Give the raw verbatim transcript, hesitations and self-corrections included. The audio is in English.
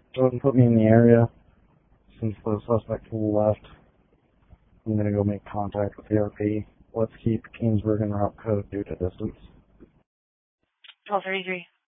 Go ahead and put me in the area. Since the suspect left, I'm going to go make contact with the R P. Let's keep Kingsburg en route code due to distance. twelve thirty-three.